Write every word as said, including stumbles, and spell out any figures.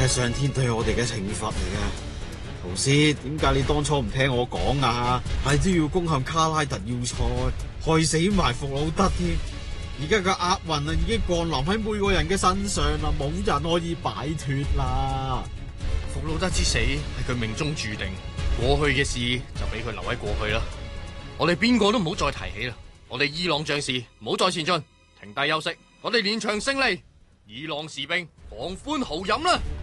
係上天對我哋嘅懲罰嚟嘅。圖斯，點解你當初唔聽我講啊？係都要攻陷卡拉特要塞，害死埋弗魯德添。而家個厄運啊，已經降臨喺每個人嘅身上啦，冇人可以擺脫啦。 弗魯德之死係佢命中注定，過去嘅事就俾佢留喺過去啦。我哋邊個都唔好再提起啦。我哋伊朗將士唔好再前進，停低休息。我哋連場勝利，伊朗士兵放寬豪飲啦！